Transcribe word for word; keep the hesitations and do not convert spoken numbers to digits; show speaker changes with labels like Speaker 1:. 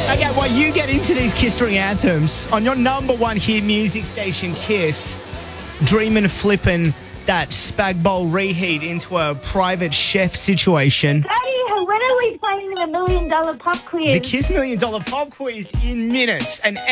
Speaker 1: Okay, while you get into these Kiss Ring anthems, on your number one hit music station, Kiss, dreaming of flipping that spag bowl reheat into a private chef situation.
Speaker 2: Daddy, when are we playing the million dollar pop quiz?
Speaker 1: The Kiss Million Dollar Pop Quiz in minutes. And